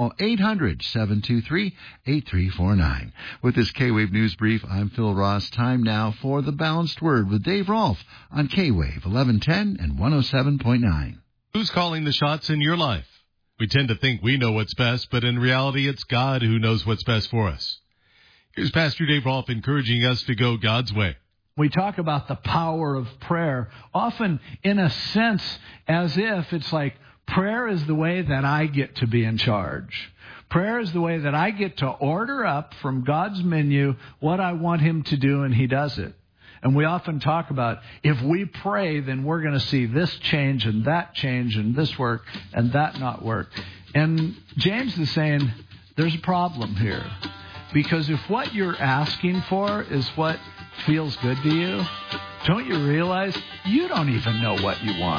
Call 800-723-8349. With this K-Wave News Brief, I'm Phil Ross. Time now for The Balanced Word with Dave Rolfe on K-Wave 1110 and 107.9. Who's calling the shots in your life? We tend to think we know what's best, but in reality, it's God who knows what's best for us. Here's Pastor Dave Rolfe encouraging us to go God's way. We talk about the power of prayer, often in a sense as if it's like prayer is the way that I get to be in charge. Prayer is the way that I get to order up from God's menu what I want Him to do, and He does it. And we often talk about if we pray, then we're going to see this change and this work and that not work. And James is saying there's a problem here. Because if what you're asking for is what feels good to you, don't you realize you don't even know what you want?